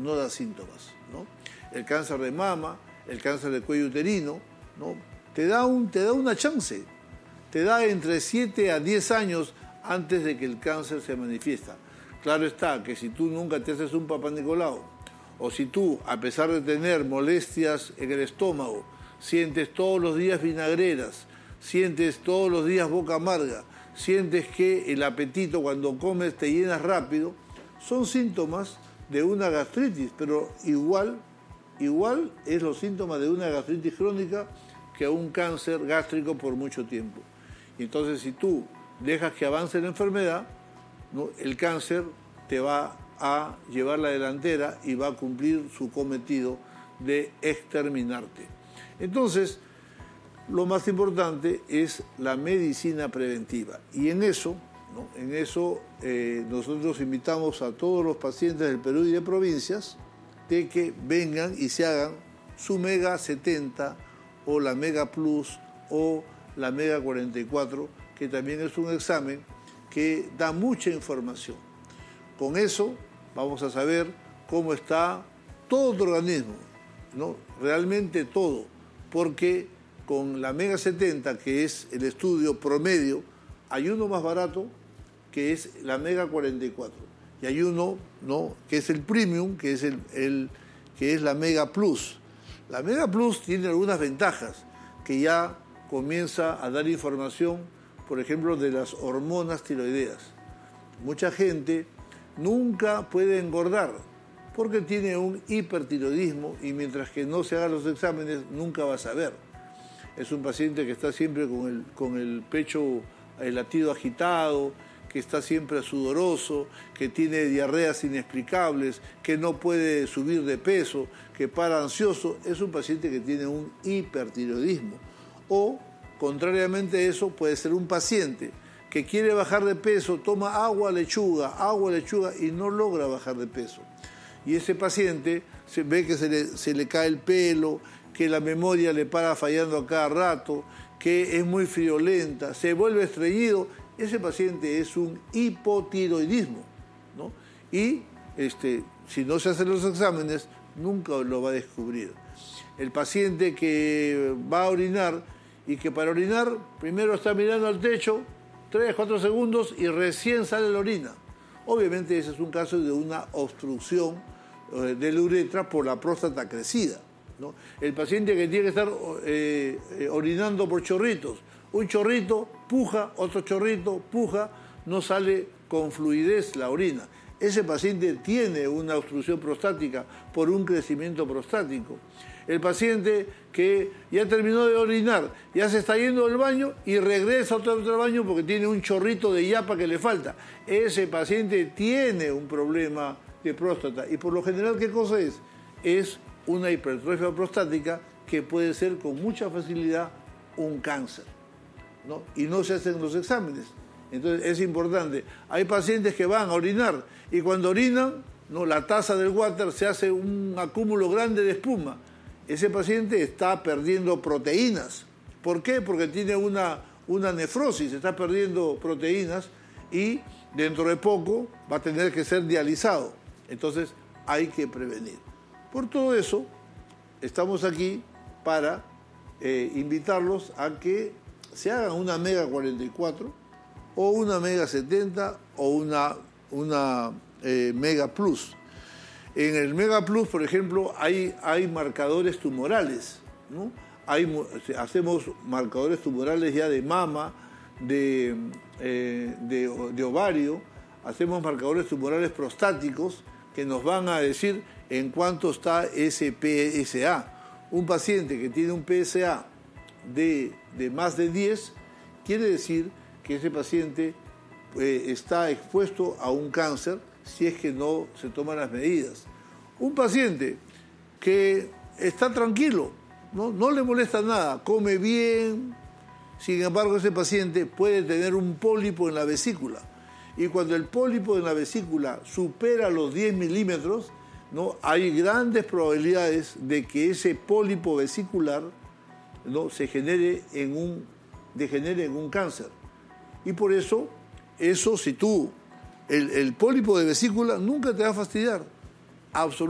no da síntomas, ¿no? El cáncer de mama, el cáncer de cuello uterino, ¿no? Te da una chance, te da entre 7 a 10 años antes de que el cáncer se manifiesta. Claro está que si tú nunca te haces un Papá Nicolau, o si tú, a pesar de tener molestias en el estómago, sientes todos los días vinagreras, sientes todos los días boca amarga, sientes que el apetito cuando comes te llenas rápido, son síntomas de una gastritis, pero igual es los síntomas de una gastritis crónica que un cáncer gástrico por mucho tiempo. Y entonces si tú dejas que avance la enfermedad, ¿no?, el cáncer te va a llevar la delantera y va a cumplir su cometido de exterminarte. Entonces, lo más importante es la medicina preventiva. Y en eso, ¿no?, nosotros invitamos a todos los pacientes del Perú y de provincias de que vengan y se hagan su Mega 70 o la Mega Plus o la Mega 44, que también es un examen que da mucha información. Con eso vamos a saber cómo está todo tu organismo, ¿no? Realmente todo, porque con la Mega 70, que es el estudio promedio, hay uno más barato, que es la Mega 44, y hay uno, ¿no?, que es el Premium, que es la Mega Plus. La Mega Plus tiene algunas ventajas, que ya comienza a dar información, por ejemplo, de las hormonas tiroideas. Mucha gente nunca puede engordar porque tiene un hipertiroidismo y mientras que no se hagan los exámenes nunca va a saber. Es un paciente que está siempre con el pecho, el latido agitado, que está siempre sudoroso, que tiene diarreas inexplicables, que no puede subir de peso, que para ansioso. Es un paciente que tiene un hipertiroidismo. O, contrariamente a eso, puede ser un paciente que quiere bajar de peso, toma agua, lechuga, y no logra bajar de peso. Y ese paciente se ve que se le cae el pelo, que la memoria le para fallando a cada rato, que es muy friolenta, se vuelve estreñido. Ese paciente es un hipotiroidismo, ¿no? Y si no se hacen los exámenes, nunca lo va a descubrir. El paciente que va a orinar y que para orinar primero está mirando al techo 3, 4 segundos y recién sale la orina. Obviamente ese es un caso de una obstrucción de la uretra por la próstata crecida, ¿no? El paciente que tiene que estar orinando por chorritos, un chorrito, puja, otro chorrito, puja, no sale con fluidez la orina. Ese paciente tiene una obstrucción prostática por un crecimiento prostático. El paciente que ya terminó de orinar, ya se está yendo del baño y regresa otra vez al baño porque tiene un chorrito de yapa que le falta. Ese paciente tiene un problema de próstata. Y por lo general, ¿qué cosa es? Es una hipertrofia prostática que puede ser con mucha facilidad un cáncer, ¿no? Y no se hacen los exámenes. Entonces es importante. Hay pacientes que van a orinar y cuando orinan, ¿no?, la taza del water se hace un acúmulo grande de espuma. Ese paciente está perdiendo proteínas. ¿Por qué? Porque tiene una nefrosis, está perdiendo proteínas y dentro de poco va a tener que ser dializado. Entonces hay que prevenir. Por todo eso, estamos aquí para invitarlos a que se hagan una Mega 44 o una Mega 70 o una Mega Plus. En el Mega Plus, por ejemplo, hay marcadores tumorales, ¿no? Hacemos marcadores tumorales ya de mama, de ovario, hacemos marcadores tumorales prostáticos que nos van a decir en cuánto está ese PSA. Un paciente que tiene un PSA de más de 10, quiere decir que ese paciente está expuesto a un cáncer si es que no se toman las medidas. Un paciente que está tranquilo, no le molesta nada, come bien, sin embargo ese paciente puede tener un pólipo en la vesícula. Y cuando el pólipo en la vesícula supera los 10 milímetros, ¿no?, hay grandes probabilidades de que ese pólipo vesicular, ¿no?, degenere en un cáncer. Y por eso si tú, el pólipo de vesícula nunca te va a fastidiar, absolutamente.